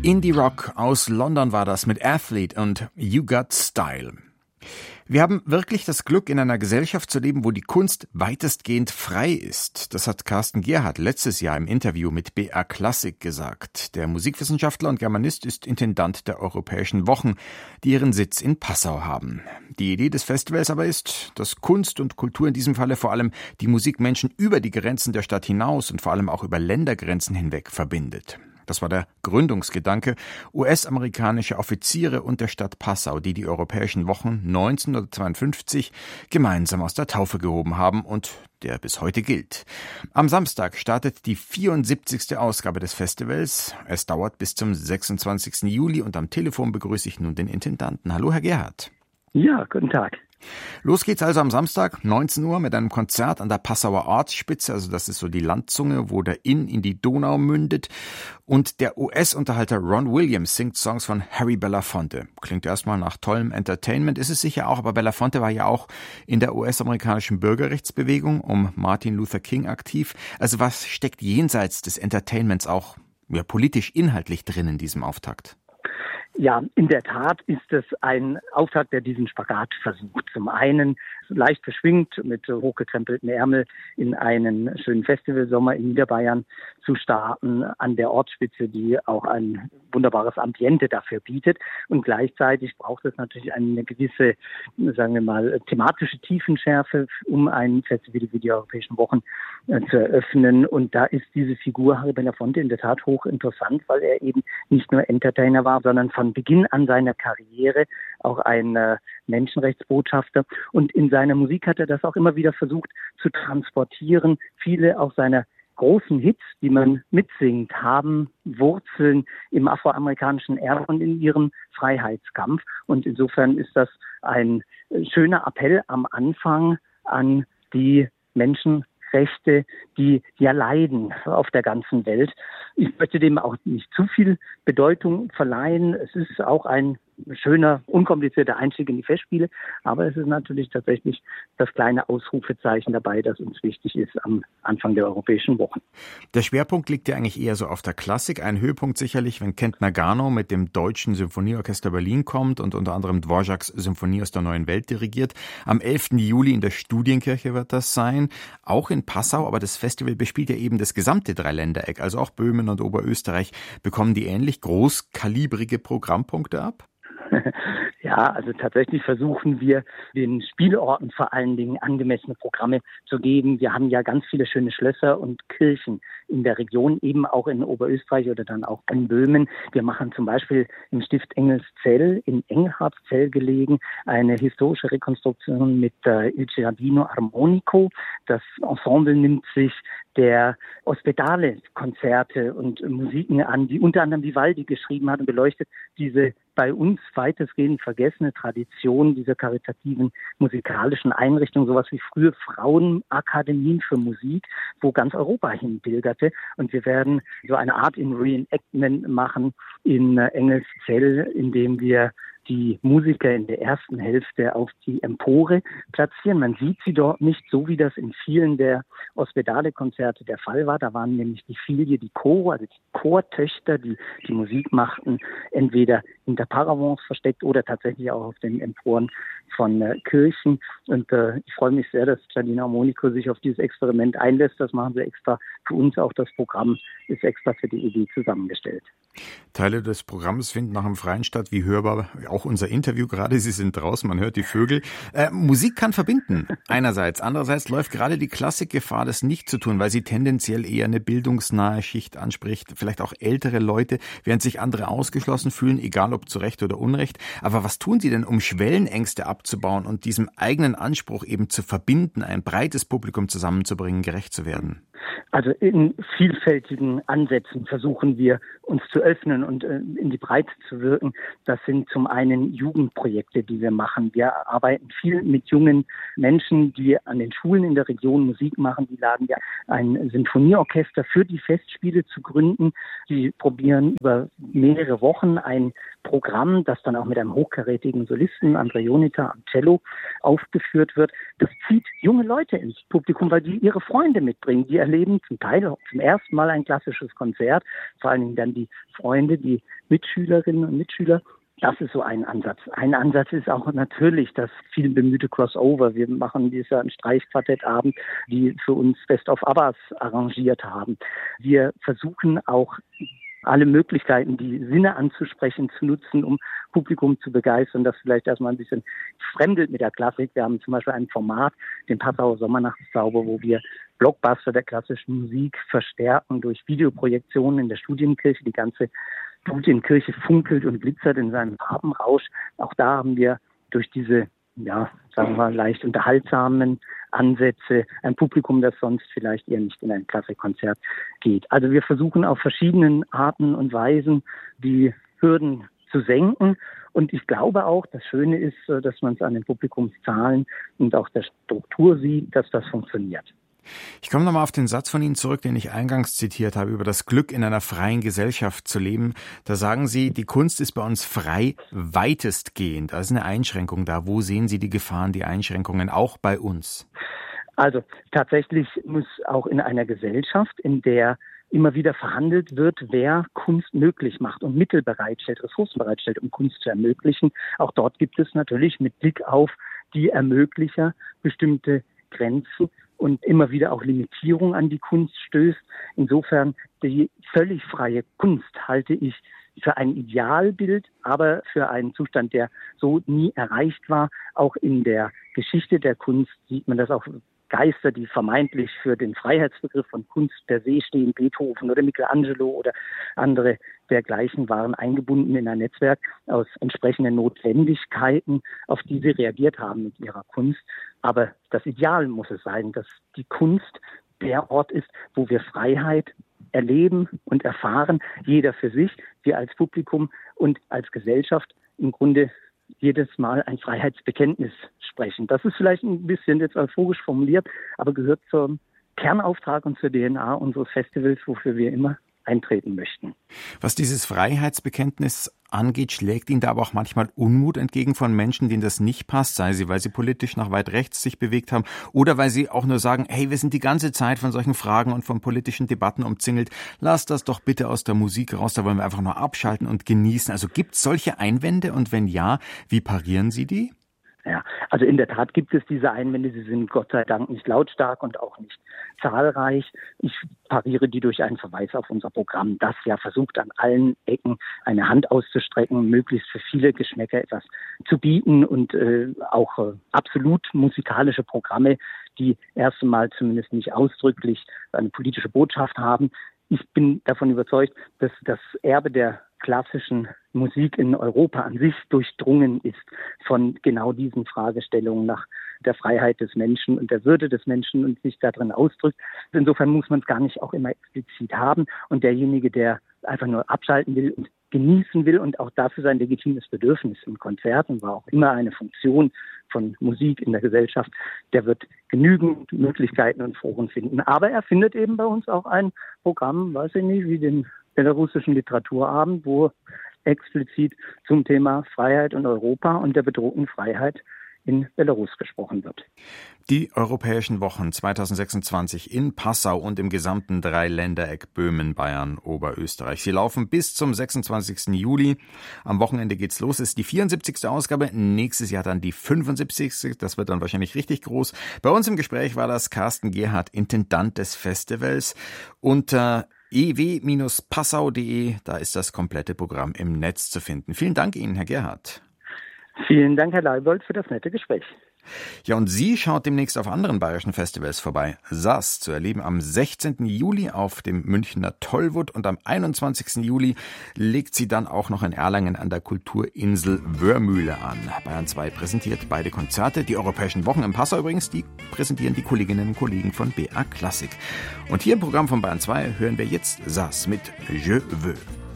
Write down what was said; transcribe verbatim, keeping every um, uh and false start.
Indie-Rock aus London war das mit Athlete und You Got Style. Wir haben wirklich das Glück, in einer Gesellschaft zu leben, wo die Kunst weitestgehend frei ist. Das hat Carsten Gerhardt letztes Jahr im Interview mit B R Klassik gesagt. Der Musikwissenschaftler und Germanist ist Intendant der Europäischen Wochen, die ihren Sitz in Passau haben. Die Idee des Festivals aber ist, dass Kunst und Kultur in diesem Falle vor allem die Musikmenschen über die Grenzen der Stadt hinaus und vor allem auch über Ländergrenzen hinweg verbindet. Das war der Gründungsgedanke. U S-amerikanische Offiziere und der Stadt Passau, die die Europäischen Wochen neunzehnhundertzweiundfünfzig gemeinsam aus der Taufe gehoben haben und der bis heute gilt. Am Samstag startet die vierundsiebzigste Ausgabe des Festivals. Es dauert bis zum sechsundzwanzigsten Juli und am Telefon begrüße ich nun den Intendanten. Hallo, Herr Gerhardt. Ja, guten Tag. Los geht's also am Samstag, neunzehn Uhr, mit einem Konzert an der Passauer Ortsspitze. Also das ist so die Landzunge, wo der Inn in die Donau mündet. Und der U S-Unterhalter Ron Williams singt Songs von Harry Belafonte. Klingt erstmal nach tollem Entertainment, ist es sicher auch. Aber Belafonte war ja auch in der U S-amerikanischen Bürgerrechtsbewegung um Martin Luther King aktiv. Also was steckt jenseits des Entertainments auch ja, politisch inhaltlich drin in diesem Auftakt? Ja, in der Tat ist es ein Auftakt, der diesen Spagat versucht. Zum einen leicht verschwingt mit hochgekrempelten Ärmel in einen schönen Festivalsommer in Niederbayern zu starten, an der Ortsspitze, die auch ein wunderbares Ambiente dafür bietet. Und gleichzeitig braucht es natürlich eine gewisse, sagen wir mal, thematische Tiefenschärfe, um ein Festival wie die Europäischen Wochen äh, zu eröffnen. Und da ist diese Figur Harry Belafonte in der Tat hochinteressant, weil er eben nicht nur Entertainer war, sondern von Beginn an seiner Karriere auch ein äh, Menschenrechtsbotschafter. Und in seiner Musik hat er das auch immer wieder versucht zu transportieren. Viele auch seiner großen Hits, die man mitsingt, haben Wurzeln im afroamerikanischen Erbe und in ihrem Freiheitskampf. Und insofern ist das ein schöner Appell am Anfang an die Menschenrechte, die ja leiden auf der ganzen Welt. Ich möchte dem auch nicht zu viel Bedeutung verleihen. Es ist auch ein schöner, unkomplizierter Einstieg in die Festspiele, aber es ist natürlich tatsächlich das kleine Ausrufezeichen dabei, das uns wichtig ist am Anfang der Europäischen Wochen. Der Schwerpunkt liegt ja eigentlich eher so auf der Klassik. Ein Höhepunkt sicherlich, wenn Kent Nagano mit dem Deutschen Symphonieorchester Berlin kommt und unter anderem Dvořáks Symphonie aus der Neuen Welt dirigiert. Am elften Juli in der Studienkirche wird das sein, auch in Passau, aber das Festival bespielt ja eben das gesamte Dreiländereck, also auch Böhmen und Oberösterreich. Bekommen die ähnlich großkalibrige Programmpunkte ab? Ja, also tatsächlich versuchen wir, den Spielorten vor allen Dingen angemessene Programme zu geben. Wir haben ja ganz viele schöne Schlösser und Kirchen in der Region, eben auch in Oberösterreich oder dann auch in Böhmen. Wir machen zum Beispiel im Stift Engelszell, in Engelhardtzell gelegen, eine historische Rekonstruktion mit äh, Il Giardino Armonico. Das Ensemble nimmt sich der Ospedale-Konzerte und Musiken an, die unter anderem Vivaldi geschrieben hat und beleuchtet diese bei uns weitestgehend vergessene Tradition dieser karitativen musikalischen Einrichtung, sowas wie frühe Frauenakademien für Musik, wo ganz Europa hinpilgerte. Und wir werden so eine Art in Reenactment machen in Engelszell, indem wir die Musiker in der ersten Hälfte auf die Empore platzieren. Man sieht sie dort nicht, so wie das in vielen der Ospedale-Konzerte der Fall war. Da waren nämlich die Filie, die Choro, also die Chortöchter, die die Musik machten, entweder hinter Paravents versteckt oder tatsächlich auch auf den Emporen von äh, Kirchen. Und äh, ich freue mich sehr, dass Giardino Armonico sich auf dieses Experiment einlässt. Das machen wir extra für uns. Auch das Programm ist extra für die Idee zusammengestellt. Teile des Programms finden nach dem Freien statt, wie hörbar auch unser Interview gerade. Sie sind draußen, man hört die Vögel. Äh, Musik kann verbinden, einerseits. Andererseits läuft gerade die Klassik Gefahr, das nicht zu tun, weil sie tendenziell eher eine bildungsnahe Schicht anspricht, vielleicht auch ältere Leute, während sich andere ausgeschlossen fühlen, egal ob zu Recht oder Unrecht. Aber was tun Sie denn, um Schwellenängste abzubauen und diesem eigenen Anspruch eben zu verbinden, ein breites Publikum zusammenzubringen, gerecht zu werden? Also in vielfältigen Ansätzen versuchen wir, uns zu öffnen und äh, in die Breite zu wirken. Das sind zum einen Jugendprojekte, die wir machen. Wir arbeiten viel mit jungen Menschen, die an den Schulen in der Region Musik machen. Die laden wir ein Sinfonieorchester für die Festspiele zu gründen. Die probieren über mehrere Wochen ein Programm, das dann auch mit einem hochkarätigen Solisten, André Jonita am Cello, aufgeführt wird, das zieht junge Leute ins Publikum, weil die ihre Freunde mitbringen. Die erleben zum Teil zum ersten Mal ein klassisches Konzert, vor allen Dingen dann die Freunde, die Mitschülerinnen und Mitschüler. Das ist so ein Ansatz. Ein Ansatz ist auch natürlich das viel bemühte Crossover. Wir machen dieses Jahr einen Streichquartettabend, die für uns Best of Abbas arrangiert haben. Wir versuchen auch alle Möglichkeiten, die Sinne anzusprechen, zu nutzen, um Publikum zu begeistern, das vielleicht erstmal ein bisschen fremdelt mit der Klassik. Wir haben zum Beispiel ein Format, den Passauer Sommernachtszauber, wo wir Blockbuster der klassischen Musik verstärken durch Videoprojektionen in der Studienkirche. Die ganze Studienkirche funkelt und glitzert in seinem Farbenrausch. Auch da haben wir durch diese, ja, sagen wir, leicht unterhaltsamen Ansätze ein Publikum, das sonst vielleicht eher nicht in ein Klassikkonzert geht. Also wir versuchen auf verschiedenen Arten und Weisen die Hürden zu senken. Und ich glaube auch, das Schöne ist, dass man es an den Publikumszahlen und auch der Struktur sieht, dass das funktioniert. Ich komme nochmal auf den Satz von Ihnen zurück, den ich eingangs zitiert habe, über das Glück in einer freien Gesellschaft zu leben. Da sagen Sie, die Kunst ist bei uns frei, weitestgehend. Da ist eine Einschränkung da. Wo sehen Sie die Gefahren, die Einschränkungen, auch bei uns? Also tatsächlich muss auch in einer Gesellschaft, in der immer wieder verhandelt wird, wer Kunst möglich macht und Mittel bereitstellt, Ressourcen bereitstellt, um Kunst zu ermöglichen. Auch dort gibt es natürlich mit Blick auf die Ermöglicher bestimmte Grenzen und immer wieder auch Limitierung an die Kunst stößt. Insofern die völlig freie Kunst halte ich für ein Idealbild, aber für einen Zustand, der so nie erreicht war. Auch in der Geschichte der Kunst sieht man das auch. Geister, die vermeintlich für den Freiheitsbegriff von Kunst per se stehen, Beethoven oder Michelangelo oder andere dergleichen, waren eingebunden in ein Netzwerk aus entsprechenden Notwendigkeiten, auf die sie reagiert haben mit ihrer Kunst. Aber das Ideal muss es sein, dass die Kunst der Ort ist, wo wir Freiheit erleben und erfahren, jeder für sich, wir als Publikum und als Gesellschaft im Grunde jedes Mal ein Freiheitsbekenntnis sprechen. Das ist vielleicht ein bisschen jetzt euphorisch formuliert, aber gehört zum Kernauftrag und zur D N A unseres Festivals, wofür wir immer eintreten möchten. Was dieses Freiheitsbekenntnis angeht, schlägt Ihnen da aber auch manchmal Unmut entgegen von Menschen, denen das nicht passt, sei sie, weil sie politisch nach weit rechts sich bewegt haben oder weil sie auch nur sagen, hey, wir sind die ganze Zeit von solchen Fragen und von politischen Debatten umzingelt, lasst das doch bitte aus der Musik raus, da wollen wir einfach nur abschalten und genießen. Also gibt es solche Einwände und wenn ja, wie parieren Sie die? Ja, also in der Tat gibt es diese Einwände, sie sind Gott sei Dank nicht lautstark und auch nicht zahlreich. Ich pariere die durch einen Verweis auf unser Programm, das ja versucht, an allen Ecken eine Hand auszustrecken, möglichst für viele Geschmäcker etwas zu bieten und äh, auch äh, absolut musikalische Programme, die erst einmal zumindest nicht ausdrücklich eine politische Botschaft haben. Ich bin davon überzeugt, dass das Erbe der klassischen Musik in Europa an sich durchdrungen ist von genau diesen Fragestellungen nach der Freiheit des Menschen und der Würde des Menschen und sich darin ausdrückt. Insofern muss man es gar nicht auch immer explizit haben. Und derjenige, der einfach nur abschalten will und genießen will und auch dafür sein legitimes Bedürfnis im Konzert und war auch immer eine Funktion von Musik in der Gesellschaft, der wird genügend Möglichkeiten und Foren finden. Aber er findet eben bei uns auch ein Programm, weiß ich nicht, wie den belarussischen Literaturabend, wo explizit zum Thema Freiheit und Europa und der bedrohten Freiheit in Belarus gesprochen wird. Die Europäischen Wochen zwanzig sechsundzwanzig in Passau und im gesamten Dreiländereck Böhmen, Bayern, Oberösterreich. Sie laufen bis zum sechsundzwanzigsten Juli. Am Wochenende geht's los. Es ist die vierundsiebzigste Ausgabe. Nächstes Jahr dann die fünfundsiebzigste. Das wird dann wahrscheinlich richtig groß. Bei uns im Gespräch war das Carsten Gerhardt, Intendant des Festivals. Unter e w Bindestrich passau punkt de, da ist das komplette Programm im Netz zu finden. Vielen Dank Ihnen, Herr Gerhardt. Vielen Dank, Herr Leibold, für das nette Gespräch. Ja, und sie schaut demnächst auf anderen bayerischen Festivals vorbei. S A S zu erleben am sechzehnten Juli auf dem Münchner Tollwood und am einundzwanzigsten Juli legt sie dann auch noch in Erlangen an der Kulturinsel Wörmühle an. Bayern zwei präsentiert beide Konzerte. Die Europäischen Wochen in Passau übrigens, die präsentieren die Kolleginnen und Kollegen von B A Klassik. Und hier im Programm von Bayern zwei hören wir jetzt S A S mit Je veux.